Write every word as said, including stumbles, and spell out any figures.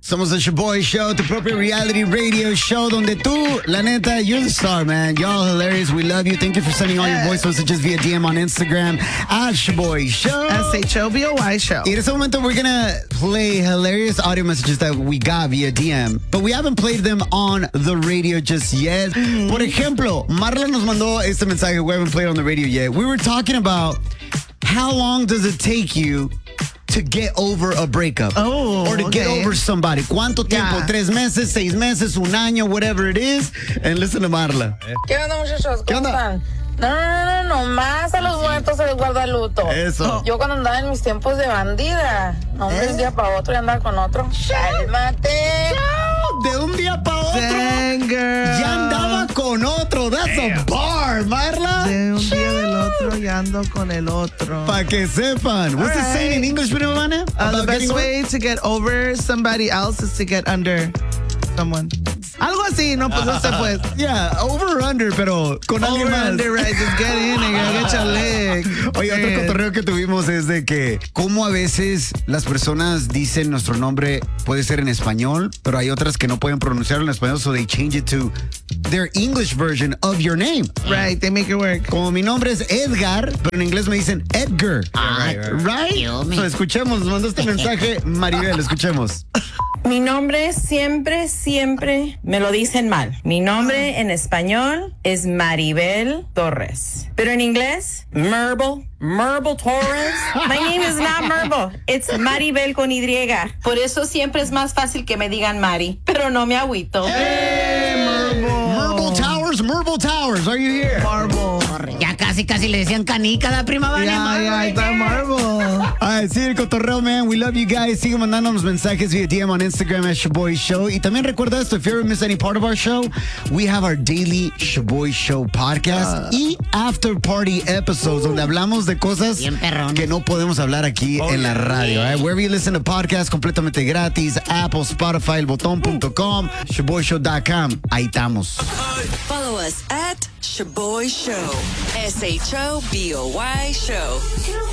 Somos el Shaboy Show, tu propio reality radio show, donde tú, la neta, you're the star, man. Y'all hilarious. We love you. Thank you for sending all your voice messages via D M on Instagram at Shaboy Show. S H O B O Y Show. Y en este momento, we're gonna play hilarious audio messages that we got via D M, but we haven't played them on the radio just yet. Mm-hmm. Por ejemplo, Marla nos mandó este mensaje. We haven't played on the radio yet. We were talking about how long does it take you to get over a breakup, oh, or to okay. get over somebody. ¿Cuánto tiempo? Yeah. Tres meses, seis meses, un año, whatever it is. And listen to Marla. ¿Qué onda, muchachos? ¿Qué ¿Cómo onda? están? No, no, no, no, más a los muertos se les guarda luto. Eso. Yo cuando andaba en mis tiempos de bandida, no, de un día para otro y andaba con otro. ¡Cálmate! De un día para otro. Dang, girl. Ya andaba con otro. That's a bar, Marla. De un día del otro y ando con el otro. Para que sepan. What's the All saying in right. English, Vane? Uh, the About best getting way to get over somebody else is to get under someone. Algo así, no, pues no sé, pues. Yeah, over or under, pero con alguien Over más. under, right? Just get in and girl, get your leg. Oye, otro Man. cotorreo que tuvimos es de que cómo a veces las personas dicen nuestro nombre puede ser en español, pero hay otras que no pueden pronunciarlo en español, so they change it to their English version of your name. Right, they make it work. Como mi nombre es Edgar, pero en inglés me dicen Edgar. Ah, Right? Dios mío. So, escuchemos, nos mandó este mensaje Maribel, escuchemos. Mi nombre siempre, siempre me lo dicen mal. Mi nombre en español es Maribel Torres. Pero en inglés, Merble, Merble Torres. My name is not Merble. It's Maribel con Y. Por eso siempre es más fácil que me digan Mari. Pero no me agüito. Marble Towers, Marble Towers, are you here? Marble. Ya casi, casi le decían canica la prima, vale. Yeah, yeah, está Marble. Ay, sí, el cotorreo, man. We love you guys. Sigue mandándonos mensajes via D M on Instagram at Shaboy Show. Y también recuerda esto, if you ever miss any part of our show, we have our daily Shaboy Show podcast y after party episodes, donde hablamos de cosas Bien perrones. que no podemos hablar aquí en la radio. Right? Wherever you listen to podcasts, completamente gratis, Apple, Spotify, el botón punto com, shaboy show punto com. Ahí estamos. Follow us at Shaboy Show. S H O B O Y Show.